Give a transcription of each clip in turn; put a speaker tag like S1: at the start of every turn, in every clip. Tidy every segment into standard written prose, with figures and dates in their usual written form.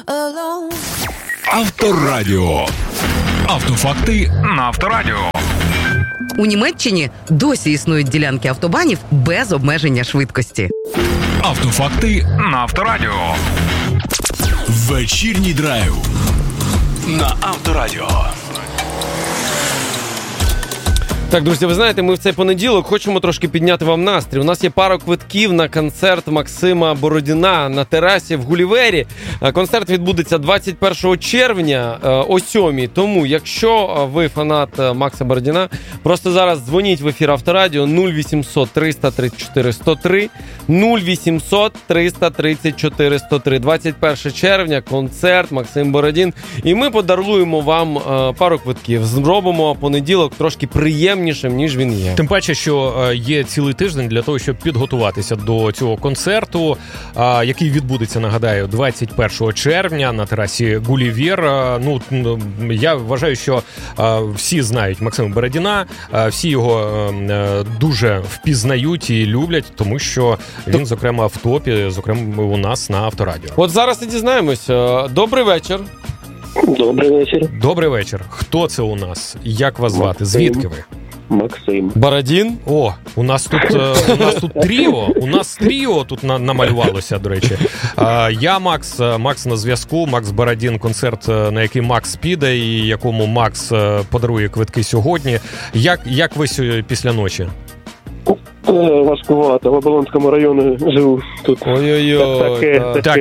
S1: alone.
S2: Авторадіо. Автофакти на Авторадіо.
S3: У Німеччині досі існують ділянки автобанів без обмеження швидкості.
S2: Автофакти на Авторадіо. Вечірній драйв на Авторадіо.
S4: Так, друзі, ви знаєте, ми в цей понеділок хочемо трошки підняти вам настрій. У нас є пара квитків на концерт Максима Бородіна на терасі в Гулівері. Концерт відбудеться 21 червня о 7-й. Тому, якщо ви фанат Макса Бородіна, просто зараз дзвоніть в ефір Авторадіо 0800 334 103, 0800 334 103. 21 червня, концерт Максим Бородін. І ми подаруємо вам пару квитків. Зробимо понеділок трошки приємнішим, ніж він є.
S5: Тим паче, що є цілий тиждень для того, щоб підготуватися до цього концерту, який відбудеться, нагадаю, 21 червня на терасі Гулівер. Ну, я вважаю, що всі знають Максима Бородіна, всі його дуже впізнають і люблять, тому що він, зокрема, в топі, зокрема, у нас на Авторадіо.
S4: От зараз і дізнаємося. Добрий вечір.
S6: Добрий вечір.
S5: Добрий вечір. Хто це у нас? Як вас звати? Звідки ви?
S6: Максим.
S4: Бородін?
S5: О, у нас тут тріо. У нас тріо тут намалювалося, до речі. Я Макс на зв'язку, Макс Бородін, концерт, на який Макс піде і якому Макс подарує квитки сьогодні. Як ви після ночі?
S6: Важкувато. В Оболонському районі живу тут.
S4: Ой-ой-ой.
S5: Так,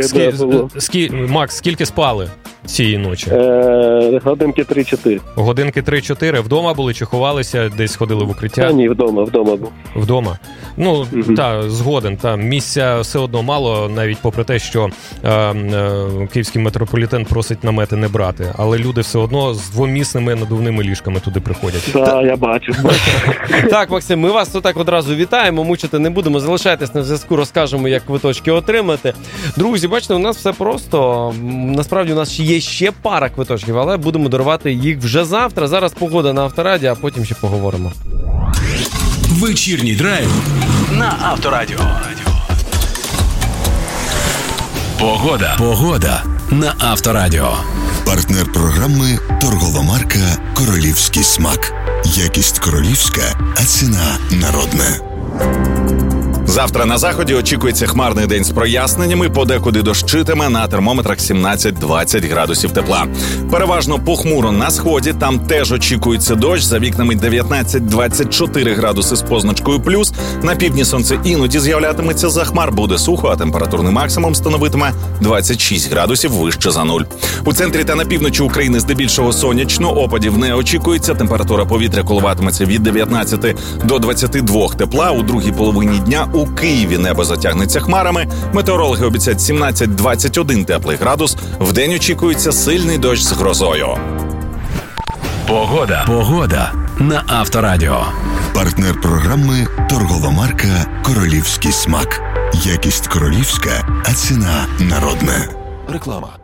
S5: Макс, скільки спали цієї ночі?
S6: Годинки 3-4.
S5: Годинки 3-4. Вдома були чи ховалися, десь ходили в укриття?
S6: Ні, вдома був.
S5: Вдома? Ну, згоден. Місця все одно мало, навіть попри те, що київський метрополітен просить намети не брати. Але люди все одно з двомісними надувними ліжками туди приходять.
S6: Так, я бачу.
S4: Так, Максим, ми вас отак одразу вітаємо, мучити не будемо. Залишайтесь на зв'язку, розкажемо, як квиточки отримати. Друзі, бачите, у нас все просто. Насправді у нас є ще пара квиточків, але будемо дарувати їх вже завтра. Зараз погода на Авторадіо, а потім ще поговоримо.
S2: Вечірній драйв на Авторадіо. Погода на Авторадіо.
S7: Партнер програми торгова марка «Королівський смак». Якість королівська, а ціна народна.
S8: Завтра на заході очікується хмарний день з проясненнями, подекуди дощитиме, на термометрах 17-20 градусів тепла. Переважно похмуро на сході, там теж очікується дощ, за вікнами 19-24 градуси з позначкою плюс. На півдні сонце іноді з'являтиметься за хмар, буде сухо, а температурний максимум становитиме 26 градусів вище за нуль. У центрі та на півночі України здебільшого сонячно, опадів не очікується, температура повітря коливатиметься від 19 до 22 тепла, у другій половині дня у Києві небо затягнеться хмарами. Метеорологи обіцяють 17-21 теплий градус. Вдень очікується сильний дощ з грозою.
S2: Погода на Авторадіо.
S7: Партнер програми торгова марка «Королівський смак». Якість королівська, а ціна народна.
S2: Реклама.